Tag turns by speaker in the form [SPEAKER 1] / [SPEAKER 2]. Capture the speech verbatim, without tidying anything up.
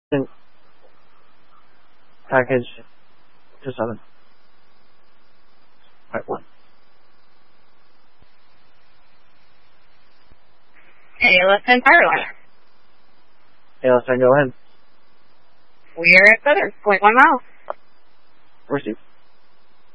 [SPEAKER 1] Package to seven. Right one.
[SPEAKER 2] Hey, listen, Firelight.
[SPEAKER 1] Hey, let's go ahead.
[SPEAKER 2] We're at Southern, point one miles.
[SPEAKER 1] Receive.